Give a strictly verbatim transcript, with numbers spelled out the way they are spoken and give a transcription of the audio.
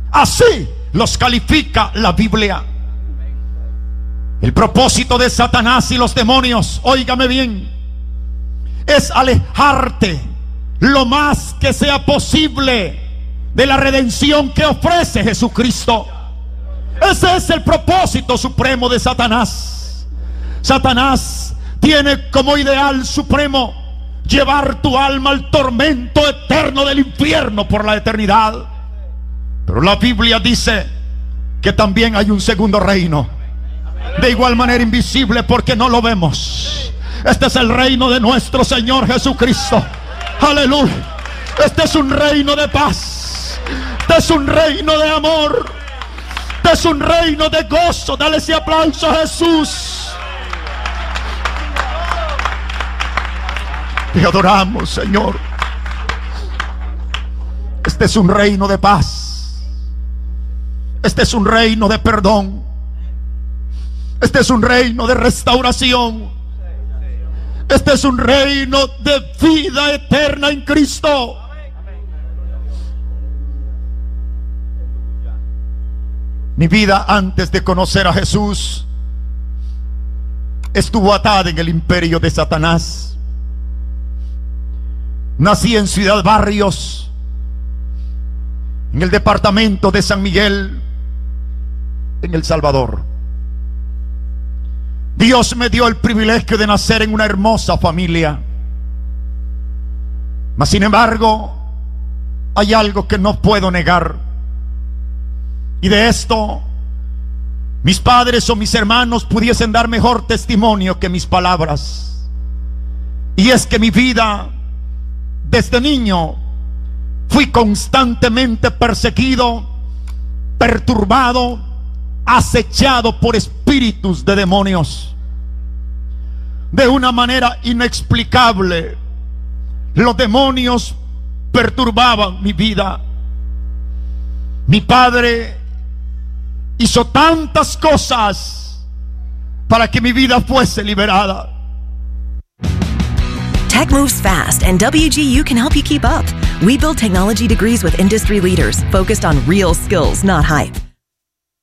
Así los califica la Biblia. El propósito de Satanás y los demonios, óigame bien, es alejarte lo más que sea posible de la redención que ofrece Jesucristo. Ese es el propósito supremo de Satanás. Satanás tiene como ideal supremo llevar tu alma al tormento eterno del infierno por la eternidad. Pero la Biblia dice que también hay un segundo reino, de igual manera invisible porque no lo vemos. Este es el reino de nuestro Señor Jesucristo. Aleluya. Este es un reino de paz. Este es un reino de amor. Este es un reino de gozo. Dale ese aplauso a Jesús. Te adoramos, Señor. Este es un reino de paz. Este es un reino de perdón. Este es un reino de restauración. Este es un reino de vida eterna en Cristo. Mi vida antes de conocer a Jesús estuvo atada en el imperio de Satanás. Nací en Ciudad Barrios, en el departamento de San Miguel, en El Salvador. Dios me dio el privilegio de nacer en una hermosa familia. Mas sin embargo, hay algo que no puedo negar. Y de esto, mis padres o mis hermanos pudiesen dar mejor testimonio que mis palabras. Y es que mi vida, desde niño, fui constantemente perseguido, perturbado, acechado por espíritus de demonios. De una manera inexplicable, los demonios perturbaban mi vida. Mi padre hizo tantas cosas para que mi vida fuese liberada. Tech moves fast, and W G U can help you keep up. We build technology degrees with industry leaders focused on real skills, not hype.